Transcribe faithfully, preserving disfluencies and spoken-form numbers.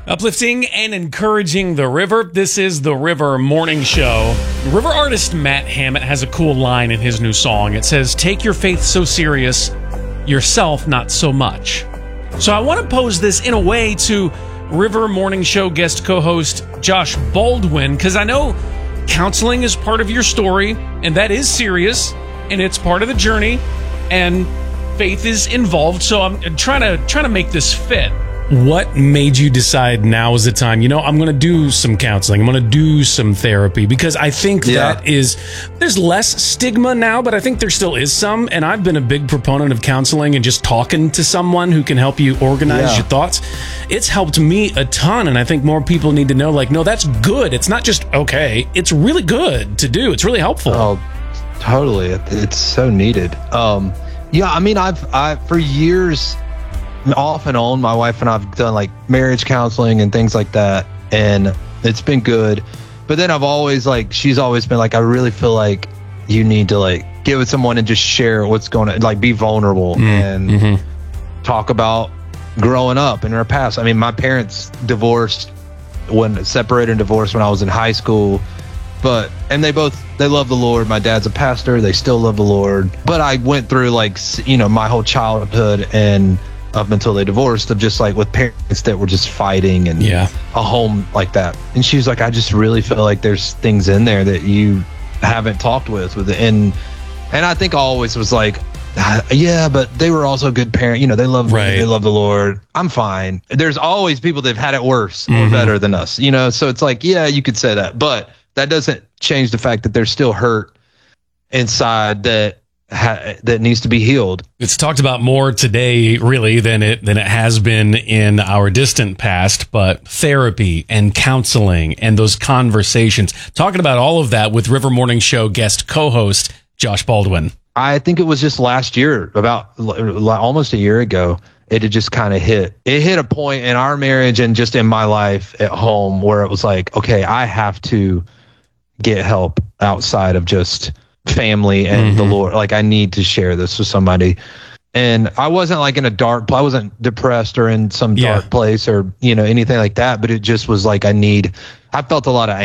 Uplifting and encouraging the river. This is the River Morning Show. River artist Matt Hammett has a cool line in his new song. It says, "Take your faith so serious, yourself not so much." So I want to pose this in a way to River Morning Show guest co-host Josh Baldwin, because I know counseling is part of your story, and that is serious, and it's part of the journey, and faith is involved. So I'm trying to trying to make this fit. What made you decide now is the time? You know, I'm going to do some counseling. I'm going to do some therapy, because I think Yeah. that is, there's less stigma now, but I think there still is some. And I've been a big proponent of counseling and just talking to someone who can help you organize Yeah. your thoughts. It's helped me a ton. And I think more people need to know, like, no, that's good. It's not just okay. It's really good to do. It's really helpful. Oh, totally. It, it's so needed. Um, yeah, I mean, I've, I for years, off and on, my wife and I've done like marriage counseling and things like that, and it's been good. But then I've always like, she's always been like, I really feel like you need to like get with someone and just share what's going on, like be vulnerable Mm, and mhm. talk about growing up in our past. I mean, my parents divorced when separated and divorced when I was in high school, but and they both they love the Lord. My dad's a pastor. They still love the Lord. But I went through like, you know, my whole childhood and up until they divorced, of just like with parents that were just fighting and Yeah. a home like that. And she was like, I just really feel like there's things in there that you haven't talked with with it. And and I think I always was like, "Ah, yeah, but they were also good parents. You know, they love Right. me, they love the Lord. I'm fine. There's always people that've had it worse or Mhm. better than us, you know. So it's like, yeah, you could say that, but that doesn't change the fact that there's still hurt inside that ha- that needs to be healed. It's talked about more today, really, than it than it has been in our distant past. But therapy and counseling and those conversations, talking about all of that with River Morning Show guest co-host Josh Baldwin. I think it was just last year, about l- l- almost a year ago, it had just kind of hit. It hit a point in our marriage and just in my life at home where it was like, okay, I have to get help outside of just family and the Mhm. Lord. Like, I need to share this with somebody. And I wasn't like in a dark place. I wasn't depressed or in some Yeah. dark place or, you know, anything like that. But it just was like, I need, I felt a lot of